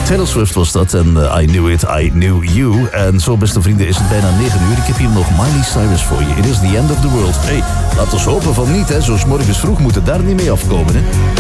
Taylor Swift was dat en I Knew It, I Knew You. En zo, beste vrienden, is het bijna 9 uur. Ik heb hier nog Miley Cyrus voor je. It is the end of the world. Hey, laten we hopen van niet, hè. Zo 's morgens vroeg moeten daar niet mee afkomen, hè.